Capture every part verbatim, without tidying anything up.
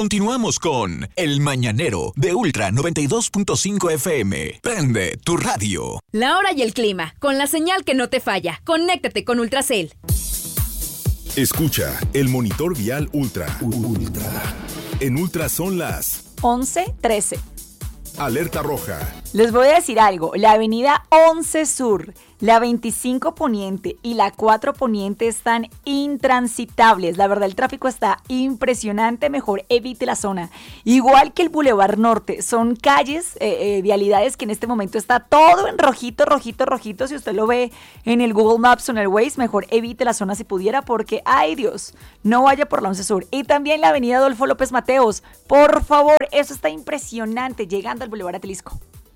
Continuamos con El Mañanero de Ultra noventa y dos punto cinco F M. Prende tu radio. La hora y el clima, con la señal que no te falla. Conéctate con Ultracel. Escucha el monitor vial Ultra. Ultra. En Ultra son las once trece. Alerta roja. Les voy a decir algo. La avenida once Sur, la veinticinco Poniente y la cuatro Poniente están intransitables. La verdad, el tráfico está impresionante. Mejor evite la zona. Igual que el Boulevard Norte. Son calles, eh, eh, vialidades que en este momento está todo en rojito, rojito, rojito. Si usted lo ve en el Google Maps o en el Waze, mejor evite la zona si pudiera porque, ay Dios, no vaya por la once Sur. Y también la avenida Adolfo López Mateos. Por favor, eso está impresionante. Llegando al Boulevard Atelisco.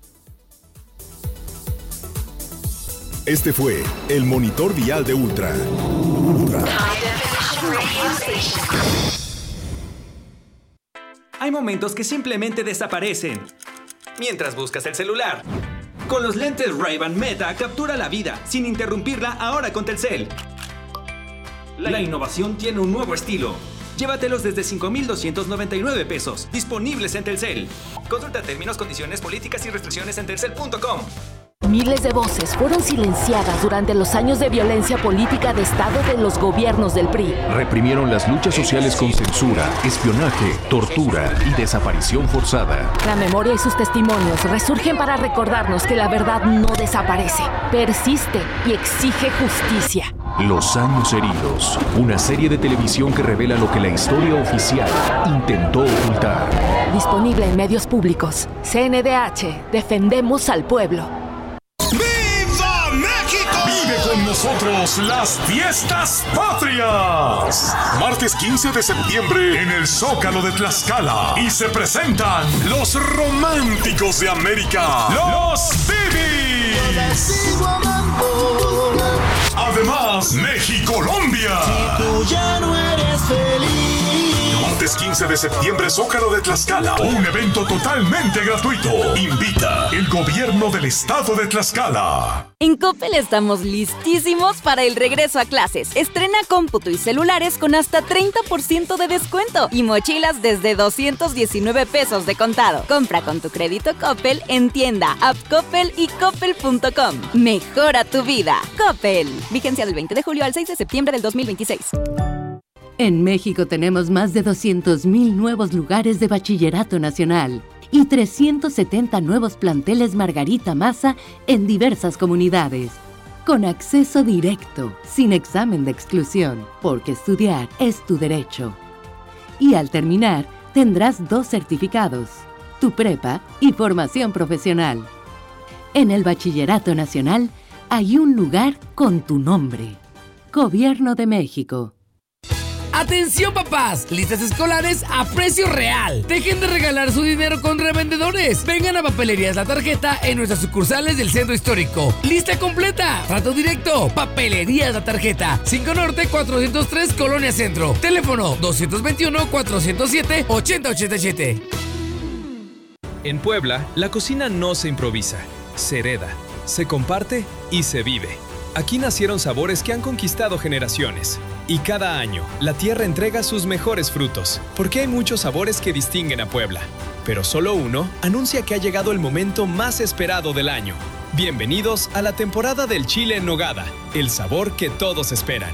Este fue el monitor vial de Ultra. Ultra. Hay momentos que simplemente desaparecen mientras buscas el celular. Con los lentes Ray-Ban Meta captura la vida sin interrumpirla ahora con Telcel. La innovación tiene un nuevo estilo. Llévatelos desde cinco mil doscientos noventa y nueve pesos, disponibles en Telcel. Consulta términos, condiciones, políticas y restricciones en telcel punto com. Miles de voces fueron silenciadas durante los años de violencia política de Estado de los gobiernos del P R I. Reprimieron las luchas sociales con censura, espionaje, tortura y desaparición forzada. La memoria y sus testimonios resurgen para recordarnos que la verdad no desaparece, persiste y exige justicia. Los años heridos, una serie de televisión que revela lo que la historia oficial intentó ocultar. Disponible en medios públicos. C N D H, defendemos al pueblo. ¡Viva México! Vive con nosotros las fiestas patrias. Martes quince de septiembre en el Zócalo de Tlaxcala. Y se presentan los románticos de América, los Bibis. Además, México-Colombia. Si tú ya no eres feliz. Martes quince de septiembre, Zócalo de Tlaxcala. Un evento totalmente gratuito. Invita el gobierno del estado de Tlaxcala. En Coppel estamos listísimos para el regreso a clases. Estrena cómputo y celulares con hasta treinta por ciento de descuento y mochilas desde doscientos diecinueve pesos de contado. Compra con tu crédito Coppel en tienda, app Coppel y coppel punto com. Mejora tu vida. Coppel. Vigencia del veinte de julio al seis de septiembre del dos mil veintiséis. En México tenemos más de doscientos mil nuevos lugares de bachillerato nacional y trescientos setenta nuevos planteles Margarita Maza en diversas comunidades, con acceso directo, sin examen de exclusión, porque estudiar es tu derecho. Y al terminar, tendrás dos certificados, tu prepa y formación profesional. En el Bachillerato Nacional hay un lugar con tu nombre. Gobierno de México. ¡Atención, papás! Listas escolares a precio real. Dejen de regalar su dinero con revendedores. Vengan a Papelerías La Tarjeta en nuestras sucursales del Centro Histórico. ¡Lista completa! Trato directo. Papelerías La Tarjeta. cinco Norte cuatrocientos tres, Colonia Centro. Teléfono dos dos uno, cuatro cero siete, ocho cero ocho siete. En Puebla, la cocina no se improvisa, se hereda, se comparte y se vive. Aquí nacieron sabores que han conquistado generaciones. Y cada año, la tierra entrega sus mejores frutos, porque hay muchos sabores que distinguen a Puebla. Pero solo uno anuncia que ha llegado el momento más esperado del año. Bienvenidos a la temporada del chile en nogada, el sabor que todos esperan.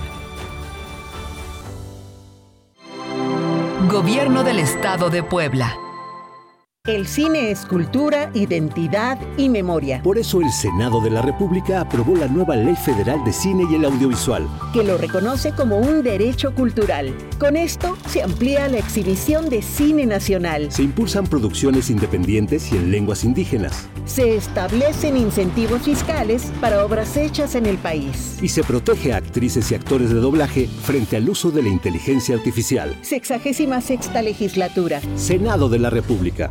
Gobierno del Estado de Puebla. El cine es cultura, identidad y memoria. Por eso el Senado de la República aprobó la nueva Ley Federal de Cine y el Audiovisual, que lo reconoce como un derecho cultural. Con esto se amplía la exhibición de cine nacional. Se impulsan producciones independientes y en lenguas indígenas. Se establecen incentivos fiscales para obras hechas en el país. Y se protege a actrices y actores de doblaje frente al uso de la inteligencia artificial. Sexagésima sexta legislatura. Senado de la República.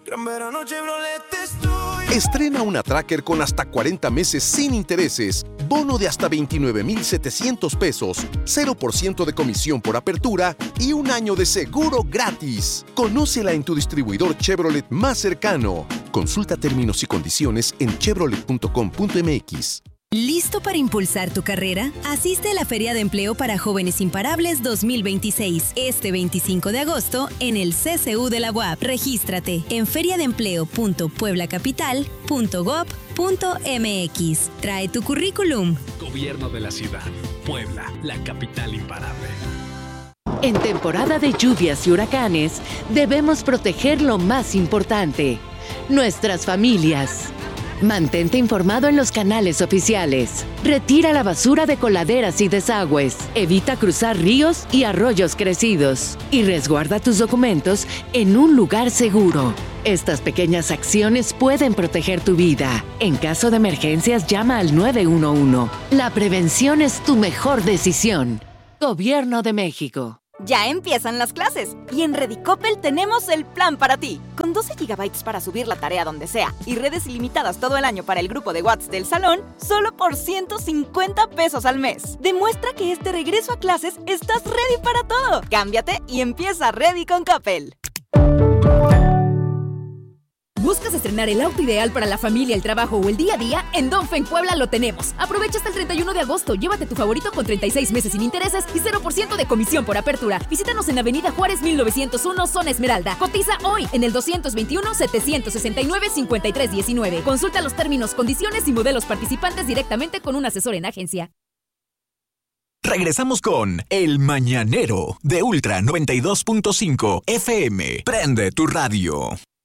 Estrena una Tracker con hasta cuarenta meses sin intereses, bono de hasta veintinueve mil setecientos pesos, cero por ciento de comisión por apertura y un año de seguro gratis. Conócela en tu distribuidor Chevrolet más cercano. Consulta términos y condiciones en chevrolet punto com punto m x. ¿Listo para impulsar tu carrera? Asiste a la Feria de Empleo para Jóvenes Imparables dos mil veintiséis, este veinticinco de agosto, en el C C U de la U A P. Regístrate en feriadeempleo punto puebla capital punto gob punto m x. Trae tu currículum. Gobierno de la ciudad. Puebla, la capital imparable. En temporada de lluvias y huracanes, debemos proteger lo más importante, nuestras familias. Mantente informado en los canales oficiales. Retira la basura de coladeras y desagües. Evita cruzar ríos y arroyos crecidos. Y resguarda tus documentos en un lugar seguro. Estas pequeñas acciones pueden proteger tu vida. En caso de emergencias, llama al nueve uno uno. La prevención es tu mejor decisión. Gobierno de México. Ya empiezan las clases y en Redicopel tenemos el plan para ti. Con doce gigabytes para subir la tarea donde sea y redes ilimitadas todo el año para el grupo de WhatsApp del salón, solo por ciento cincuenta pesos al mes. Demuestra que este regreso a clases estás ready para todo. Cámbiate y empieza Ready con Coppel. ¿Buscas estrenar el auto ideal para la familia, el trabajo o el día a día? En Donfen Puebla lo tenemos. Aprovecha hasta el treinta y uno de agosto. Llévate tu favorito con treinta y seis meses sin intereses y cero por ciento de comisión por apertura. Visítanos en Avenida Juárez mil novecientos uno, Zona Esmeralda. Cotiza hoy en el doscientos veintiuno, setecientos sesenta y nueve, cincuenta y tres diecinueve. Consulta los términos, condiciones y modelos participantes directamente con un asesor en agencia. Regresamos con El Mañanero de Ultra noventa y dos punto cinco F M. Prende tu radio.